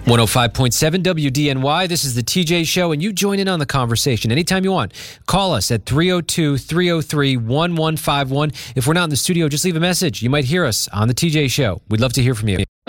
105.7 WDNY. This is the TJ Show, and you join in on the conversation anytime you want. Call us at 302-303-1151. If we're not in the studio, just leave a message. You might hear us on the TJ Show. We'd love to hear from you.